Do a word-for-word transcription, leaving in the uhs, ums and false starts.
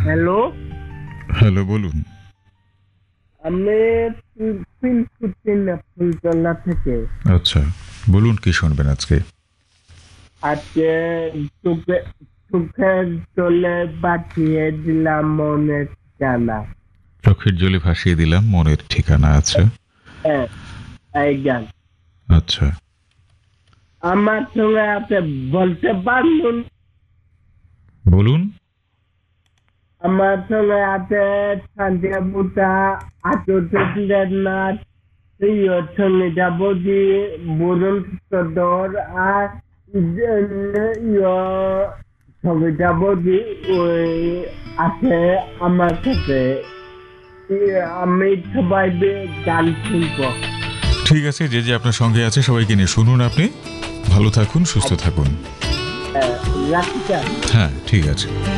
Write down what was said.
Hello, hello, বলুন। আমি ফুলতলা থেকে। আচ্ছা, বলুন কি শুনবেন আজকে? আজকে চোখে চোখের জলে পাঠিয়ে দিলাম মনের ঠিকানা। চোখের জলে ভাসিয়ে দিলাম মনের ঠিকানা। আচ্ছা। হ্যাঁ, এই গান আচ্ছা, আমার সঙ্গে আছে, বলতে পারলুন? বলুন। আমার সঙ্গে আছে সান্তিয়াপুটা আচুর্যের নাথ, প্রিয় সঙ্গীতা বদি, বরুণ সদর আর সঙ্গীতা বদি ওই আছে আমার সাথে। আমি সবাই গান শুনবো। ঠিক আছে, যে যে আপনার সঙ্গে আছে সবাইকে নিয়ে শুনুন আপনি। ভালো থাকুন, সুস্থ থাকুন। রাখতে। হ্যাঁ, ঠিক আছে।